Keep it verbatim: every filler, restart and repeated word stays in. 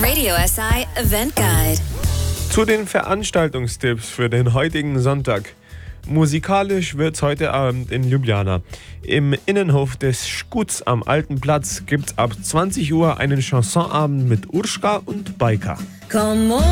Radio S I Event Guide. Zu den Veranstaltungstipps für den heutigen Sonntag. Musikalisch wird's heute Abend in Ljubljana. Im Innenhof des Škuc am Alten Platz gibt's ab zwanzig Uhr einen Chansonabend mit Urška und Bajka. Come on.